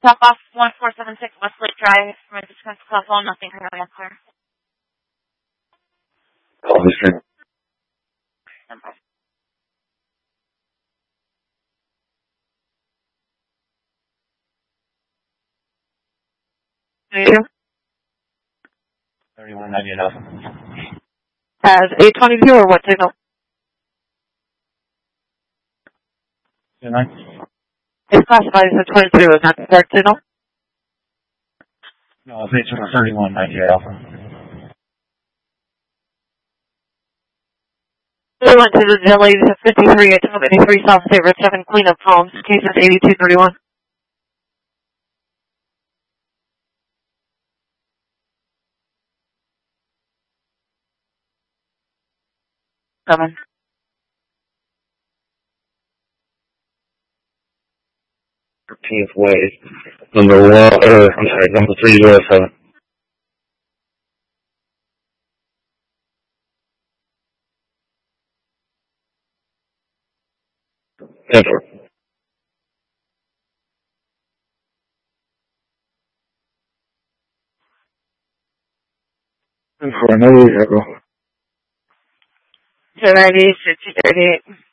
Top off 1476 Westlake Drive, Francisco cell phone, nothing clear. Call history. You? 3198 Alpha. As 822 or what signal? 29? It's classified as a 22, is that the correct signal? No, it's 3198 Alpha. 31 to the delayed 53 at 83 South Favorite 7 cleanup phones, cases 8231. Coming. Thirteenth Way. Number 307. Enter. For another vehicle. 290, 6038.